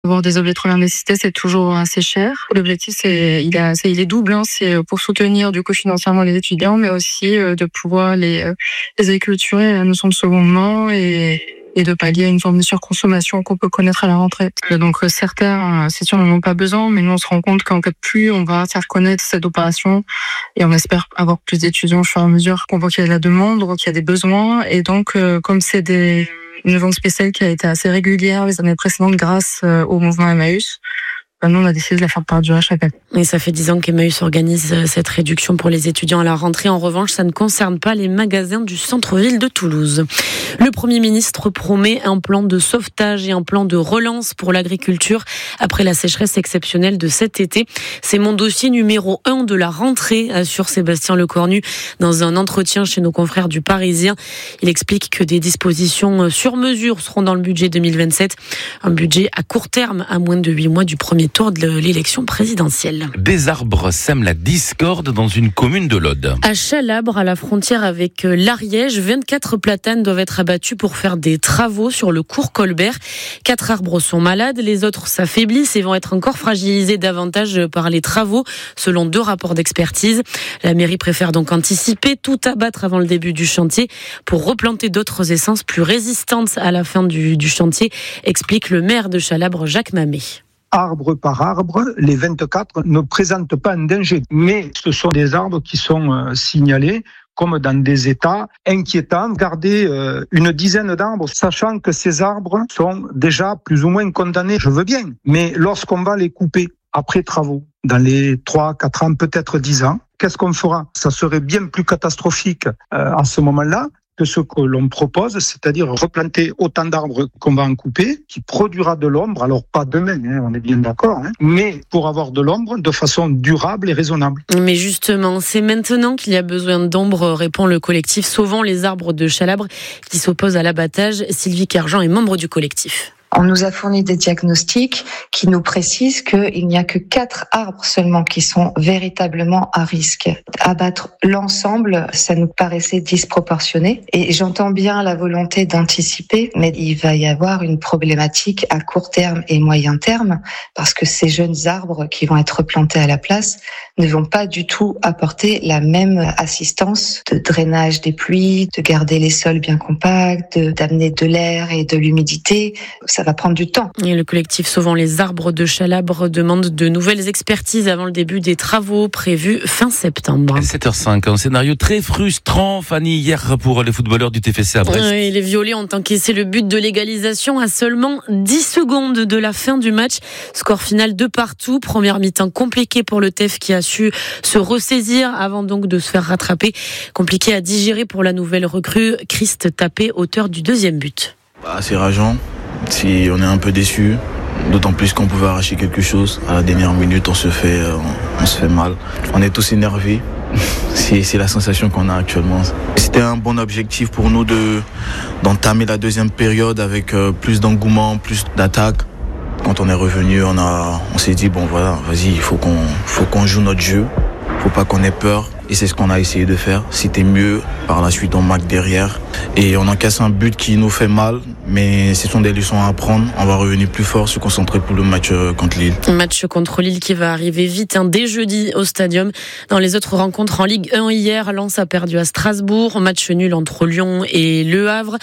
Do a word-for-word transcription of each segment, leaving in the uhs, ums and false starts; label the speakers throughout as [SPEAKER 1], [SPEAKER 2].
[SPEAKER 1] Avoir des objets de première nécessité, c'est toujours assez cher. L'objectif, c'est, il, a, c'est, il est double. Hein. C'est pour soutenir du coup financièrement les étudiants, mais aussi euh, de pouvoir les, euh, les acculturer à la notion de seconde main et, et de pallier à une forme de surconsommation qu'on peut connaître à la rentrée. Donc euh, certains, c'est sûr, n'en ont pas besoin, mais nous on se rend compte qu'en fait plus on va faire connaître cette opération et on espère avoir plus d'étudiants au fur et à mesure qu'on voit qu'il y a de la demande, qu'il y a des besoins, et donc euh, comme c'est des une vente spéciale qui a été assez régulière les années précédentes grâce au mouvement Emmaüs. Nous, on a décidé de la faire perdurer chaque année.
[SPEAKER 2] Et ça fait dix ans qu'Emmaüs organise cette réduction pour les étudiants à la rentrée. En revanche, ça ne concerne pas les magasins du centre-ville de Toulouse. Le Premier ministre promet un plan de sauvetage et un plan de relance pour l'agriculture après la sécheresse exceptionnelle de cet été. C'est mon dossier numéro un de la rentrée, assure Sébastien Lecornu dans un entretien chez nos confrères du Parisien. Il explique que des dispositions sur mesure seront dans le budget deux mille vingt-sept. Un budget à court terme, à moins de huit mois du premier tour de l'élection présidentielle.
[SPEAKER 3] Des arbres sèment la discorde dans une commune de l'Aude.
[SPEAKER 2] À Chalabre, à la frontière avec l'Ariège, vingt-quatre platanes doivent être abattus pour faire des travaux sur le cours Colbert. Quatre arbres sont malades, les autres s'affaiblissent et vont être encore fragilisés davantage par les travaux, selon deux rapports d'expertise. La mairie préfère donc anticiper, tout abattre avant le début du chantier pour replanter d'autres essences plus résistantes à la fin du, du chantier, explique le maire de Chalabre, Jacques Mamet.
[SPEAKER 4] Arbre par arbre, les vingt-quatre ne présentent pas un danger, mais ce sont des arbres qui sont euh, signalés comme dans des états inquiétants. Garder euh, une dizaine d'arbres, sachant que ces arbres sont déjà plus ou moins condamnés, je veux bien, mais lorsqu'on va les couper après travaux, dans les trois, quatre ans, peut-être dix ans, qu'est-ce qu'on fera ? Ça serait bien plus catastrophique euh, à ce moment-là que ce que l'on propose, c'est-à-dire replanter autant d'arbres qu'on va en couper, qui produira de l'ombre, alors pas demain, hein, on est bien d'accord, hein, mais pour avoir de l'ombre de façon durable et raisonnable.
[SPEAKER 2] Mais justement, c'est maintenant qu'il y a besoin d'ombre, répond le collectif Sauvons les arbres de Chalabre, qui s'oppose à l'abattage. Sylvie Kerjean est membre du collectif.
[SPEAKER 5] On nous a fourni des diagnostics qui nous précisent qu'il n'y a que quatre arbres seulement qui sont véritablement à risque. Abattre l'ensemble, ça nous paraissait disproportionné. Et j'entends bien la volonté d'anticiper, mais il va y avoir une problématique à court terme et moyen terme, parce que ces jeunes arbres qui vont être plantés à la place ne vont pas du tout apporter la même assistance de drainage des pluies, de garder les sols bien compacts, de, d'amener de l'air et de l'humidité. Ça va prendre du temps.
[SPEAKER 2] Et le collectif Sauvons les arbres de Chalabre demande de nouvelles expertises avant le début des travaux prévus fin septembre.
[SPEAKER 3] sept heures cinq, un scénario très frustrant, Fanny, hier pour les footballeurs du T F C à Brest.
[SPEAKER 2] Oui, les Violets ont encaissé le but de l'égalisation à seulement dix secondes de la fin du match. Score final de partout. Première mi-temps compliquée pour le T F qui a su se ressaisir avant donc de se faire rattraper. Compliqué à digérer pour la nouvelle recrue Christ Tapé, auteur du deuxième but.
[SPEAKER 6] Bah, c'est rageant. Si on est un peu déçu, d'autant plus qu'on pouvait arracher quelque chose. À la dernière minute, on se fait, on, on se fait mal. On est tous énervés. C'est, c'est la sensation qu'on a actuellement. C'était un bon objectif pour nous de, d'entamer la deuxième période avec plus d'engouement, plus d'attaque. Quand on est revenu, on, a, on s'est dit, bon voilà, vas-y, il faut qu'on, faut qu'on joue notre jeu. Faut pas qu'on ait peur. Et c'est ce qu'on a essayé de faire. C'était mieux. Par la suite, on marque derrière. Et on encaisse un but qui nous fait mal. Mais ce sont des leçons à apprendre. On va revenir plus fort, se concentrer pour le match contre Lille.
[SPEAKER 2] Un match contre Lille qui va arriver vite, hein, dès jeudi au Stadium. Dans les autres rencontres en Ligue un hier, Lens a perdu à Strasbourg. Match nul entre Lyon et Le Havre.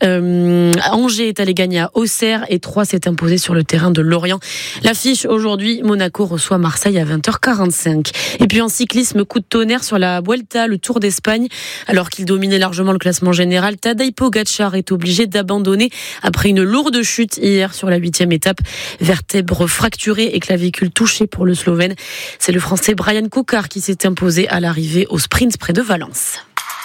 [SPEAKER 2] Euh, Angers est allé gagner à Auxerre. Et Troyes s'est imposé sur le terrain de Lorient. L'affiche aujourd'hui, Monaco reçoit Marseille à vingt heures quarante-cinq. Et puis en cyclisme, coup de tonnerre sur la Vuelta, le Tour d'Espagne. Alors qu'il dominait largement le classement général, Tadej Pogačar est obligé d'abandonner après une lourde chute hier sur la huitième étape. Vertèbres fracturées et clavicule touchée pour le Slovène. C'est le Français Brian Cocard qui s'est imposé à l'arrivée au sprint près de Valence.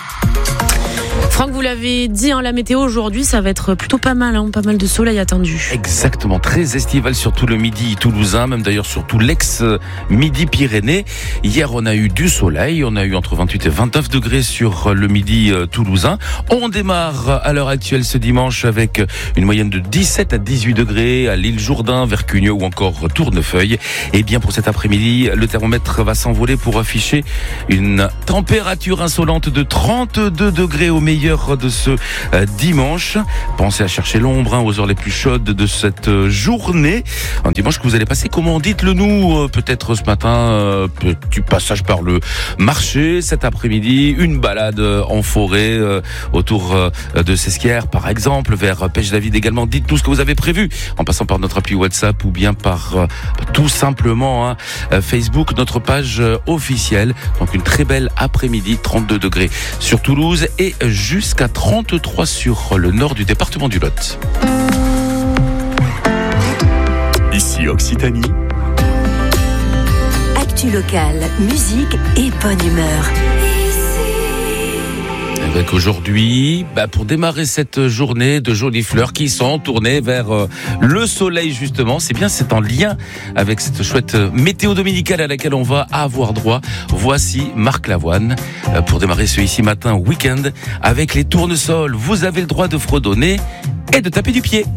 [SPEAKER 2] Franck, vous l'avez dit, hein, la météo aujourd'hui, ça va être plutôt pas mal, hein, pas mal de soleil attendu.
[SPEAKER 3] Exactement, très estival sur tout le midi toulousain, même d'ailleurs sur tout l'ex-midi Pyrénées. Hier, on a eu du soleil, on a eu entre vingt-huit et vingt-neuf degrés sur le midi toulousain. On démarre à l'heure actuelle ce dimanche avec une moyenne de dix-sept à dix-huit degrés à l'île Jourdain, Vercugneux ou encore Tournefeuille. Et bien pour cet après-midi, le thermomètre va s'envoler pour afficher une température insolente de trente-deux degrés au Midi. meilleur de ce euh, dimanche. Pensez à chercher l'ombre hein, aux heures les plus chaudes de cette euh, journée. Un dimanche que vous allez passer comment? Dites-le nous. Euh, peut-être ce matin, euh, petit passage par le marché. Cet après-midi, une balade euh, en forêt euh, autour euh, de Sesquières, par exemple, vers Pêche-David également. Dites-nous ce que vous avez prévu en passant par notre appli WhatsApp ou bien par euh, tout simplement hein, Facebook, notre page euh, officielle. Donc une très belle après-midi, trente-deux degrés sur Toulouse et jusqu'à trente-trois sur le nord du département du Lot.
[SPEAKER 7] Ici Occitanie. Actu locale, musique et bonne humeur.
[SPEAKER 3] Avec aujourd'hui, bah pour démarrer cette journée, de jolies fleurs qui sont tournées vers euh, le soleil justement. C'est bien, c'est en lien avec cette chouette météo dominicale à laquelle on va avoir droit. Voici Marc Lavoine euh, pour démarrer ce ici matin week-end avec les tournesols. Vous avez le droit de fredonner et de taper du pied.